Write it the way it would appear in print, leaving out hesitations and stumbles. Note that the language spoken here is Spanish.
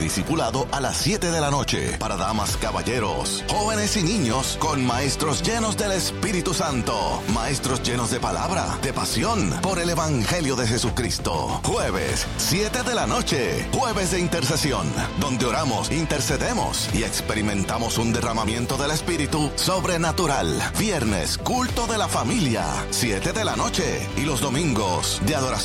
discipulado a las 7 de la noche. Para damas, caballeros, jóvenes y niños, con maestros llenos del Espíritu Santo. Maestros llenos de palabra, de pasión por el Evangelio de Jesucristo. Jueves, 7 de la noche. Jueves de intercesión, donde oramos, intercedemos y experimentamos un derramamiento del Espíritu sobrenatural. Viernes, culto de la familia, 7 de la noche. Y los domingos, de adoración